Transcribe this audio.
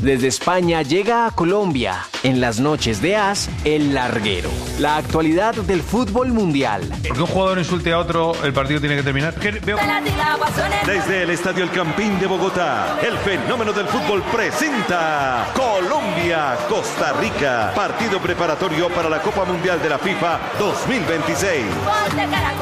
Desde España llega a Colombia, en las noches de As, El Larguero. La actualidad del fútbol mundial. Porque un jugador insulte a otro, el partido tiene que terminar. Desde el Estadio El Campín de Bogotá, el fenómeno del fútbol presenta Colombia-Costa Rica, partido preparatorio para la Copa Mundial de la FIFA 2026.